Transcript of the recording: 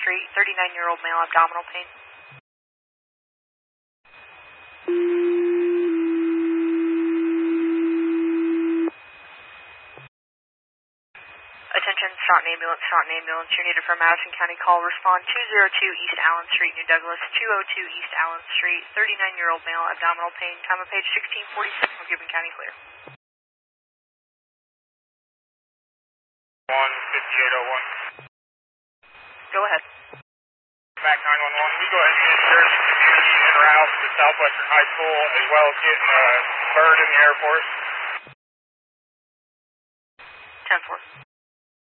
Street, 39-year-old male, abdominal pain. Attention, Staunton ambulance, you're needed for Madison County call. Respond 202 East Allen Street, New Douglas, 202 East Allen Street, 39-year-old male, abdominal pain, time of page 1646, McGibbon County clear. 15801. Go ahead. Back 911, we go ahead and get Jersey Community en route to Southwestern High School, as well as getting a bird in the Air Force. 10-4.